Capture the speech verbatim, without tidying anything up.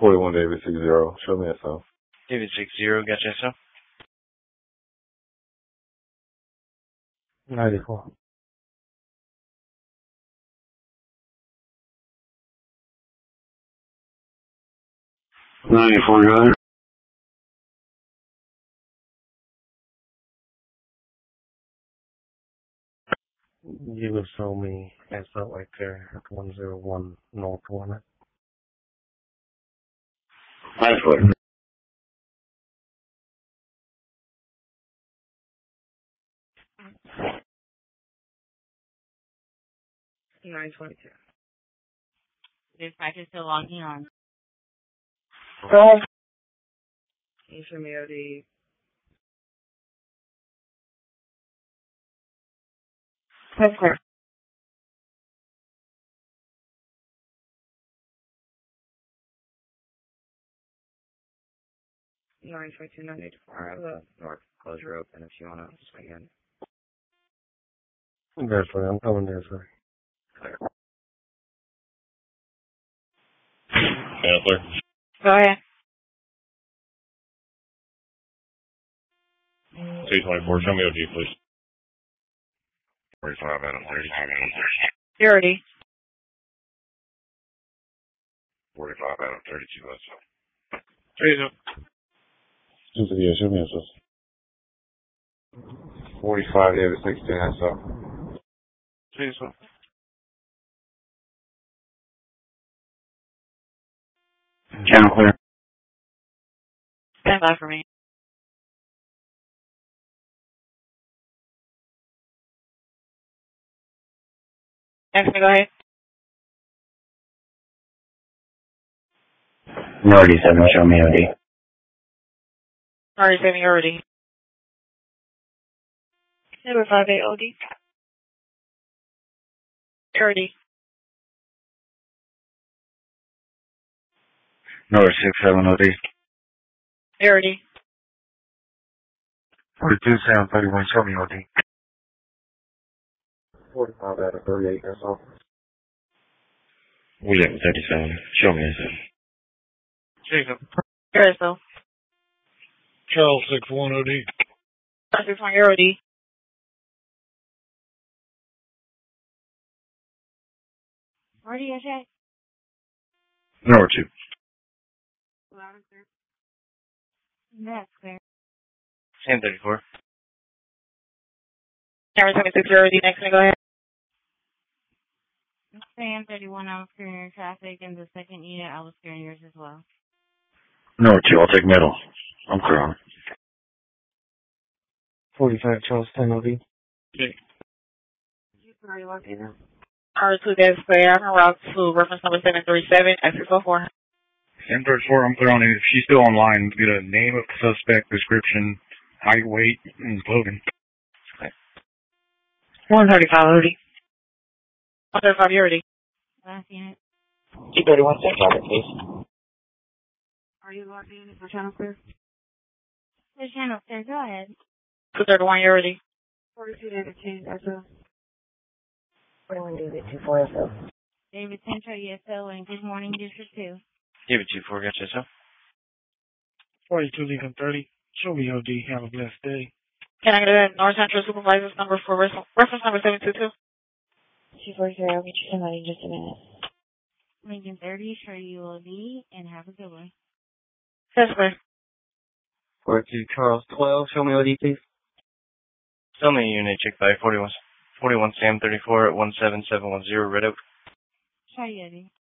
forty-one David six zero. Show me yourself. David six zero, got yourself. ninety-four. ninety-four, got it. You will show me as well right there at one zero one North Warner. ninety-four. nine twenty-two. Dispatch is still logging on. Go. Can you show me O D? That's clear. nine twenty-two, nine eighty-four. I have the north closure open if you want to swing in. That's right. I'm coming there, sir. Clear. Yeah, clear. Go ahead. two twenty-four, show me O G, please. forty-five out of thirty. Security. forty-five out of thirty-two, let's go. Yeah, show me yourself. forty-five David sixteen, I saw. Jesus. Channel clear. Stand by for me. Next, go ahead. Nordy seven, show me O D. Already sending O D. Number five eight O D. O D. North six seven O D. O D. forty-two seven thirty-one, show me O D. forty-five out of thirty-eight, that's all. William thirty-seven, show me yourself. Jacob. Carousel. Charles six one O D. six one O D. Where do you check? North two. That's clear. Sam thirty-four. Camera seventy-six O D. Next, go ahead. Sam thirty-one, I was clearing your traffic, and the second unit, I was clearing yours as well. North two, I'll take middle. I'm clear on. forty-five Charles ten O D. Are you logged in now? R two Davis Square, I'm route to reference number seven three seven, exit four four. Sam thirty-four, I'm clear on it. If she's still online, get a name of the suspect, description, height, weight, and clothing. one thirty-five O D. one thirty-five O D. Last unit. two thirty-one, stand by, please. Are you logged in for channel clear? The channel clear, go ahead. two thirty-one O D. forty-two David ten, S O. forty-one David two four S O. David Central, E S O, and good morning, District two. David two four, got yourself. forty-two Lincoln thirty. Show me O D. Have a blessed day. Can I get a North Central Supervisor's number for reference number seven two two? two four zero, I'll get you somebody in just a minute. Lincoln thirty, show you O D, and have a good one. That's clear. forty-two Charles twelve, show me O D, please. Tell me unit, check by forty-one, forty-one Sam thirty-four at one seven seven one zero, Red Oak. Show you O D.